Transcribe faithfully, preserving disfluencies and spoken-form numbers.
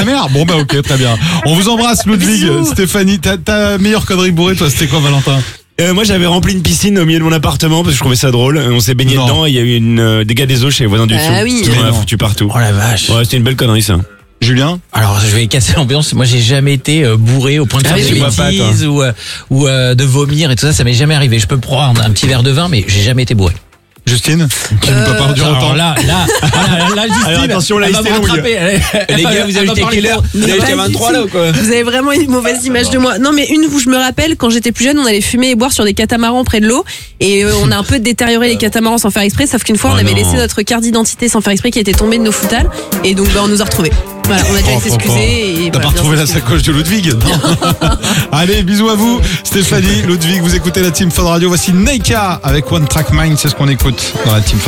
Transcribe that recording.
la mer. Bon bah ok, très bien. On vous embrasse, Ludwig. Bisous. Stéphanie, ta, ta meilleure connerie bourrée, toi, c'était quoi, Valentin? Euh, moi j'avais rempli une piscine au milieu de mon appartement parce que je trouvais ça drôle. On s'est baigné Non. dedans et il y a eu une euh, dégâts des eaux chez les voisins du Ah dessous. oui. Tout le monde a Non. foutu partout. Oh la vache. Ouais, c'était une belle connerie ça. Julien? Alors je vais casser l'ambiance. Moi j'ai jamais été euh, bourré au point de Ah faire oui, des tu bois pas, bêtises ou euh, ou euh, de vomir et tout ça. Ça m'est jamais arrivé. Je peux prendre un petit verre de vin, mais j'ai jamais été bourré. Justine? Qui ne peut pas durer Alors autant. là, là, là, là, Justine, Alors, attention, la elle va liste me est longue. rattraper. Elle- Les gars, elle vous va avez jeté parler quelle heure? pour- Vous avez Mais jeté pas vingt-trois du là tout. ou quoi? Vous avez vraiment une mauvaise image de moi. Non, mais une où je me rappelle, quand j'étais plus jeune, on allait fumer et boire sur des catamarans près de l'eau. Et euh, on a un peu détérioré les catamarans sans faire exprès. Sauf qu'une fois, on Oh avait non. laissé notre carte d'identité sans faire exprès qui était tombée de nos foutales. Et donc, bah, on nous a retrouvés. Voilà, on a dû Oh, s'excuser. et T'as voilà, pas bien retrouvé la s'excuser. sacoche de Ludwig? Non. Allez, bisous à vous, Stéphanie, Ludwig, vous écoutez la Team Fun Radio. Voici Neika avec One Track Mind, c'est ce qu'on écoute dans la Team Fun.